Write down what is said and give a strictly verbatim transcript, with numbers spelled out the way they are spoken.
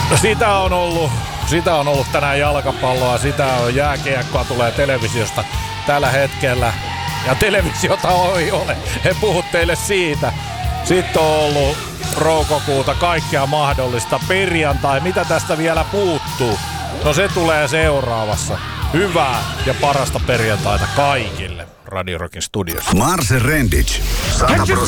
No sitä on ollut, sitä on ollut tänään jalkapalloa, sitä on jääkiekkoa, tulee televisiosta tällä hetkellä. Ja televisiota ei ole, en puhu teille siitä. Sitten on ollut roukokuuta, kaikkea mahdollista. Perjantai, mitä tästä vielä puuttuu? No se tulee seuraavassa. Hyvää ja parasta perjantaita kaikille Radio Rockin studiossa. Mars Rendic, sata prosenttia